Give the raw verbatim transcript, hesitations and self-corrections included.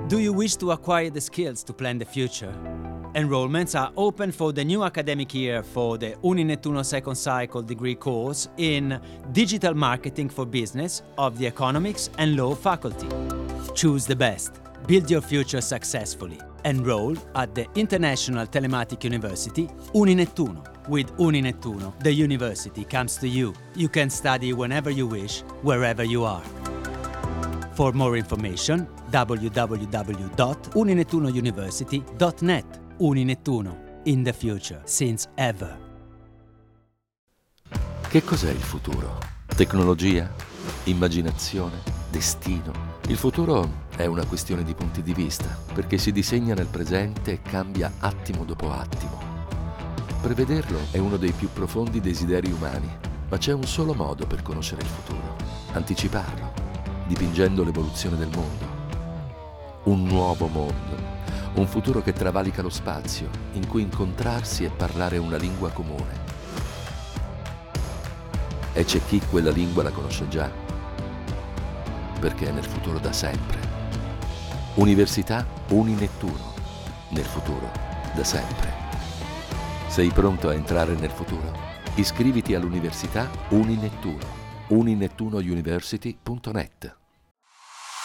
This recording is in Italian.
Do you wish to acquire the skills to plan the future? Enrollments are open for the new academic year for the Uninettuno Second Cycle degree course in Digital Marketing for Business of the Economics and Law faculty. Choose the best. Build your future successfully. Enroll at the International Telematic University, Uninettuno. With Uninettuno, the university comes to you. You can study whenever you wish, wherever you are. For more information, w w w dot uninettuno university dot net. Uninettuno, in the future, since ever. Che cos'è il futuro? Tecnologia? Immaginazione? Destino? Il futuro è una questione di punti di vista, perché si disegna nel presente e cambia attimo dopo attimo. Prevederlo è uno dei più profondi desideri umani, ma c'è un solo modo per conoscere il futuro: anticiparlo, dipingendo l'evoluzione del mondo. Un nuovo mondo, un futuro che travalica lo spazio, in cui incontrarsi e parlare una lingua comune. E c'è chi quella lingua la conosce già, perché è nel futuro da sempre. Università Uninettuno, nel futuro da sempre. Sei pronto a entrare nel futuro? Iscriviti all'Università Uninettuno, uninettunouniversity punto net.